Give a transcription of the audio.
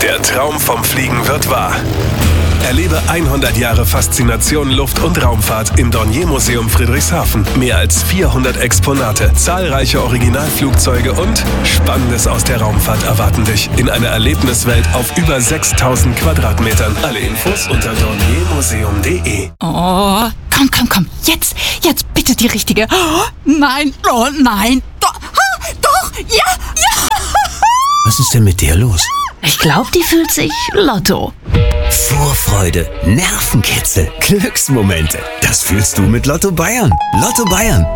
Der Traum vom Fliegen wird wahr. Erlebe 100 Jahre Faszination Luft- und Raumfahrt im Dornier-Museum Friedrichshafen. Mehr als 400 Exponate, zahlreiche Originalflugzeuge und Spannendes aus der Raumfahrt erwarten dich in einer Erlebniswelt auf über 6000 Quadratmetern. Alle Infos unter dorniermuseum.de. Oh, komm. Jetzt bitte die richtige. Oh, nein. Doch, ja. Was ist denn mit der los? Ich glaube, die fühlt sich Lotto. Vorfreude, Nervenkitzel, Glücksmomente. Das fühlst du mit Lotto Bayern. Lotto Bayern.